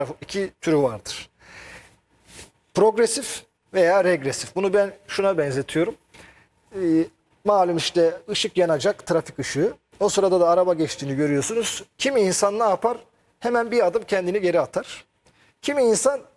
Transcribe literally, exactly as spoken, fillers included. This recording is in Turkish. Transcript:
iki türü vardır. Progresif veya regresif. Bunu ben şuna benzetiyorum. Ee, malum işte ışık yanacak, trafik ışığı. O sırada da araba geçtiğini görüyorsunuz. Kimi insan ne yapar? Hemen bir adım kendini geri atar. Kimi insan